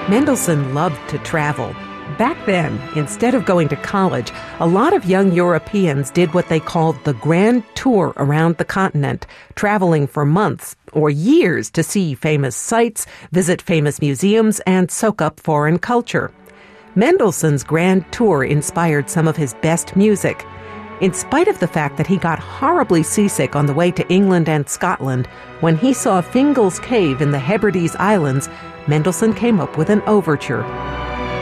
Mendelssohn loved to travel. Back then, instead of going to college, a lot of young Europeans did what they called the Grand Tour around the continent, traveling for months or years to see famous sights, visit famous museums, and soak up foreign culture. Mendelssohn's Grand Tour inspired some of his best music. In spite of the fact that he got horribly seasick on the way to England and Scotland, when he saw Fingal's Cave in the Hebrides Islands, Mendelssohn came up with an overture.